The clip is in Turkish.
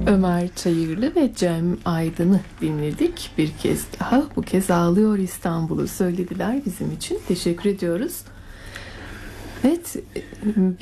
Ömer Çayırlı ve Cem Aydın'ı dinledik bir kez daha. Bu kez Ağlıyor İstanbul'u söylediler bizim için. Teşekkür ediyoruz. Evet,